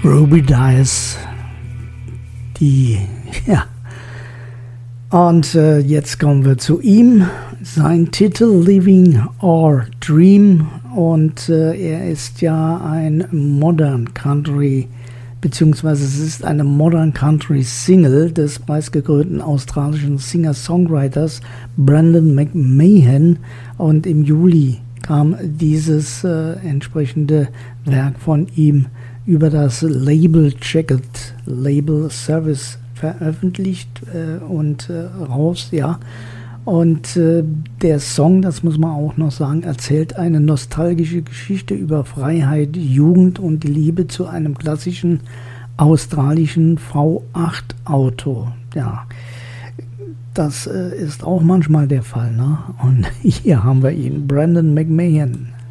Ruby Dice, ja. Und jetzt kommen wir zu ihm. Sein Titel Living Our Dream. Und er ist ja ein Modern Country, beziehungsweise es ist eine Modern Country Single des preisgekrönten australischen Singer-Songwriters Brendan McMahon. Und im Juli kam dieses entsprechende Werk von ihm über das Label Checked Label Service veröffentlicht und raus, ja. Und der Song, das muss man auch noch sagen, erzählt eine nostalgische Geschichte über Freiheit, Jugend und die Liebe zu einem klassischen australischen V8-Auto. Ja, das ist auch manchmal der Fall, ne? Und hier haben wir ihn, Brendan McMahon.